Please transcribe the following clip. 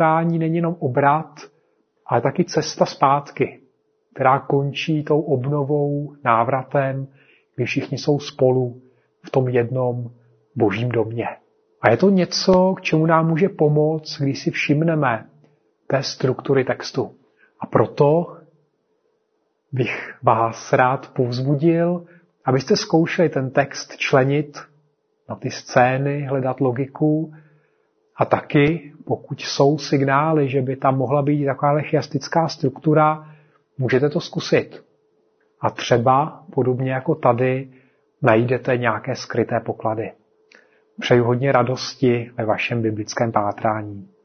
utkání není jenom obrat, ale taky cesta zpátky, která končí tou obnovou, návratem, kdy všichni jsou spolu v tom jednom božím domě. A je to něco, k čemu nám může pomoct, když si všimneme té struktury textu. A proto bych vás rád povzbudil, abyste zkoušeli ten text členit na ty scény, hledat logiku a taky, pokud jsou signály, že by tam mohla být taková chiastická struktura, můžete to zkusit. A třeba, podobně jako tady, najdete nějaké skryté poklady. Přeju hodně radosti ve vašem biblickém pátrání.